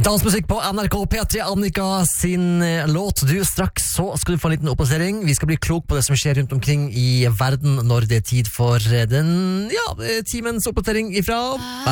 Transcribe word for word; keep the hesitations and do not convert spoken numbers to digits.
Dansmusikk på N R K P tre, Annika sin låt. Du, straks så skal du få en liten oppdatering. Vi skal bli klok på det som skjer rundt omkring i verden når det er tid for den, ja, timens oppdatering ifra